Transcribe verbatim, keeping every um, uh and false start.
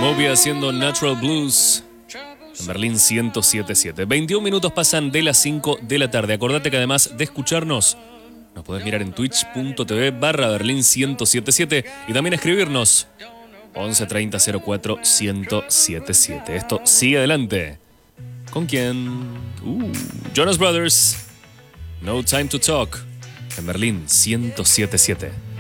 Moby haciendo Natural Blues en Berlín ciento siete punto siete. veintiún minutos pasan de las cinco de la tarde. Acordate que además de escucharnos, nos podés mirar en twitch.tv barra Berlín ciento siete punto siete y también escribirnos once treinta cero cuatro ciento setenta y siete. Esto sigue adelante. ¿Con quién? Uh, Jonas Brothers, No Time to Talk en Berlín ciento siete punto siete.